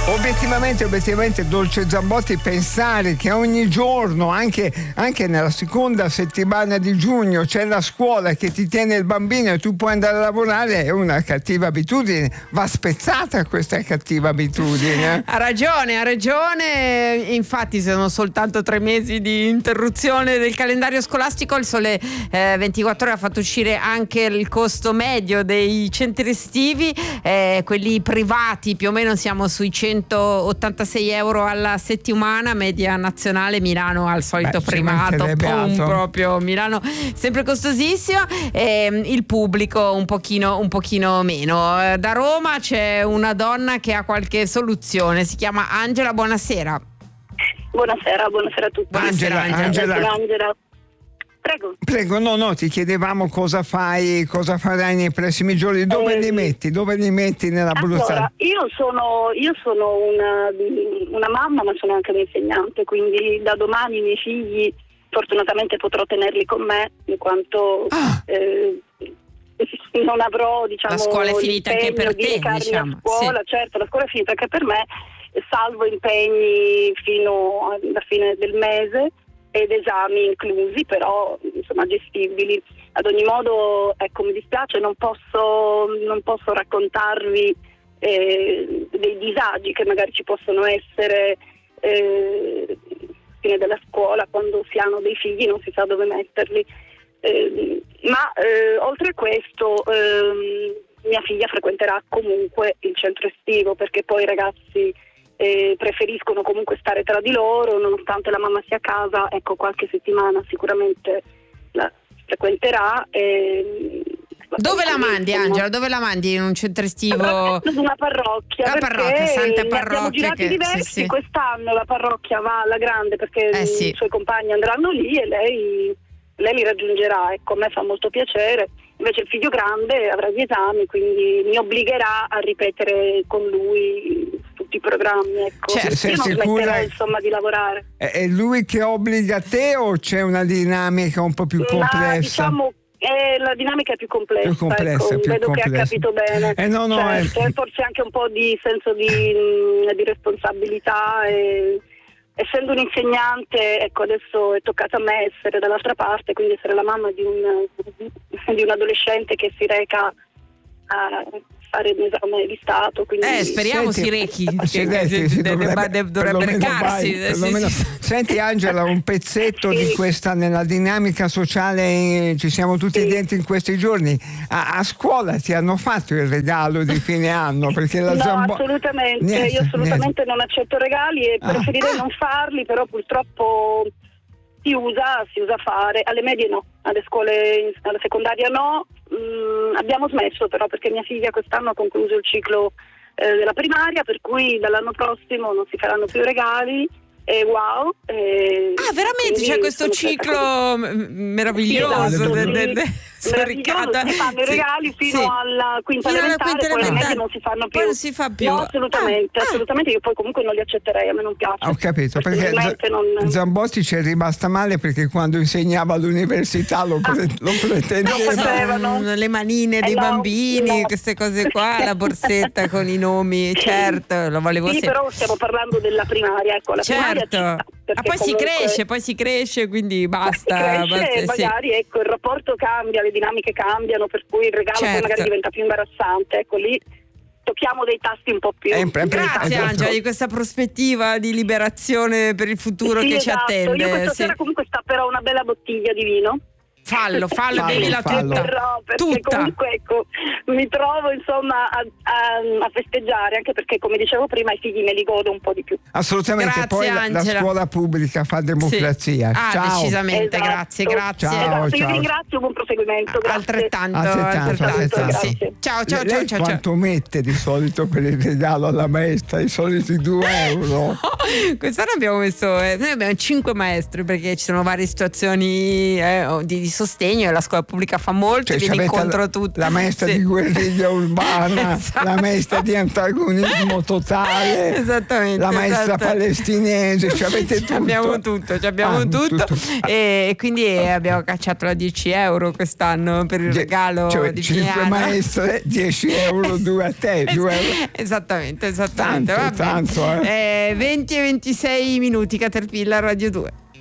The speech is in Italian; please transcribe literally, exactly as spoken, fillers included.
Obiettivamente, obiettivamente, Dolce Zambotti, pensare che ogni giorno, anche, anche nella seconda settimana di giugno, c'è la scuola che ti tiene il bambino e tu puoi andare a lavorare, è una cattiva abitudine. Va spezzata questa cattiva abitudine. Ha ragione, ha ragione. Infatti sono soltanto tre mesi di interruzione del calendario scolastico. Il Sole eh, ventiquattro Ore ha fatto uscire anche il costo medio dei centri estivi, eh, quelli privati più o meno siamo sui centottantasei euro alla settimana, media nazionale. Milano al solito Beh, primato, pum, proprio Milano sempre costosissimo, e il pubblico un pochino, un pochino meno. Da Roma c'è una donna che ha qualche soluzione, si chiama Angela. Buonasera. Buonasera, buonasera a tutti. Buonasera, Angela. Angela. Angela. Prego. Prego, no, no, ti chiedevamo cosa fai, cosa farai nei prossimi giorni, dove eh, li metti, dove li metti nella Abruzzo? Allora, io sono, io sono una, una mamma, ma sono anche un'insegnante, quindi da domani i miei figli fortunatamente potrò tenerli con me, in quanto ah. eh, non avrò, diciamo, la scuola è finita anche per di te, diciamo. A scuola, sì. Certo, la scuola è finita anche per me, salvo impegni fino alla fine del mese ed esami inclusi, però insomma gestibili. Ad ogni modo, ecco, mi dispiace, non posso, non posso raccontarvi eh, dei disagi che magari ci possono essere eh, fine della scuola, quando si hanno dei figli non si sa dove metterli. Eh, ma eh, oltre a questo eh, mia figlia frequenterà comunque il centro estivo, perché poi i ragazzi Eh, preferiscono comunque stare tra di loro, nonostante la mamma sia a casa. Ecco, qualche settimana sicuramente la frequenterà. E, dove la mandi, insomma, Angela? Dove la mandi? In un centro estivo? Una parrocchia. La parrocchia, Santa Parrocchia. Abbiamo girati che, diversi. Sì, sì. Quest'anno la parrocchia va alla grande perché eh, sì. i suoi compagni andranno lì e lei, lei li raggiungerà. Ecco, a me fa molto piacere. Invece il figlio grande avrà gli esami, quindi mi obbligherà a ripetere con lui tutti i programmi, ecco. Certo, io non smetterò insomma di lavorare. È lui che obbliga te o c'è una dinamica un po' più complessa? Ma, diciamo, eh, la dinamica è più complessa, più complessa ecco. più Vedo complessa. che ha capito bene. Eh, no, no, certo, è... e forse anche un po' di senso di, di responsabilità e... Essendo un insegnante, ecco, adesso è toccato a me essere dall'altra parte, quindi essere la mamma di un, di un adolescente che si reca a fare un esame di Stato. Quindi... Eh, speriamo senti, si rechi, si rechi si dovrebbe, dovrebbe recarsi. Vai, sì, sì. Senti Angela, un pezzetto sì. di questa, nella dinamica sociale ci siamo tutti sì. dentro in questi giorni. A, a scuola ti hanno fatto il regalo di fine anno? Perché la no, Zambo... assolutamente, niente, io assolutamente niente. non accetto regali e preferirei ah. non farli, però purtroppo si usa, si usa fare. Alle medie no, alle scuole, alla secondaria no. Mm, abbiamo smesso però perché mia figlia quest'anno ha concluso il ciclo eh, della primaria, per cui dall'anno prossimo non si faranno più regali. E wow, e ah veramente c'è questo ciclo meraviglioso, sì, esatto, de, de, de, meraviglioso. Si fanno i regali fino sì. alla quinta fino elementare, alla quinta poi elementare non si fanno più. Poi non si fa più. No, assolutamente, ah, assolutamente. Io poi comunque non li accetterei, a me non piace. Ho capito, perché Z- non... Zambotti ci è rimasta male perché quando insegnava all'università lo, pre- ah. lo pretendeva. No, le manine dei eh no, bambini, no. queste cose qua, la borsetta con i nomi, certo, lo volevo sì, sempre. Però stiamo parlando della primaria, ecco, la certo. primaria Ah, poi comunque... si cresce, poi si cresce, quindi basta. Si cresce, basta magari sì. ecco, il rapporto cambia, le dinamiche cambiano, per cui il regalo certo. poi magari diventa più imbarazzante. Ecco, lì tocchiamo dei tasti un po' più. È impre- Grazie Angela di questa prospettiva di liberazione per il futuro sì, che esatto. ci attende. Io questa sì. sera comunque stapperò una bella bottiglia di vino. Fallo, fallo, fallo, bevila tutta. Però, perché tutta. comunque ecco, mi trovo insomma a, a, a festeggiare, anche perché come dicevo prima i figli me li godo un po' di più. Assolutamente. Grazie, poi la, la scuola pubblica fa democrazia. Sì. Ah, ciao. decisamente, esatto. grazie, grazie. Ciao, esatto. ciao. Io vi ringrazio, buon proseguimento. Grazie. Altrettanto, altrettanto, altrettanto, altrettanto. Sì. Ciao, ciao, Lei ciao, ciao. Quanto ciao. mette di solito per il regalo alla maestra? I soliti due euro? Quest'anno abbiamo messo, eh, noi abbiamo cinque maestri perché ci sono varie situazioni eh, di, di sostegno e la scuola pubblica fa molto, cioè, e viene incontro la, a tutti. La maestra sì. di guerriglia urbana, esatto. La maestra di antagonismo totale, esattamente, la maestra esatto. palestinese, ci avete tutto. Abbiamo tutto, ci abbiamo ah, tutto, tutto. E, e quindi abbiamo cacciato la dieci euro quest'anno per il Die, regalo cioè, di cinque maestre, dieci euro, due a te, due euro. Esattamente, esattamente. Tanto, tanto, eh. Eh, venti e ventisei minuti, Caterpillar Radio due.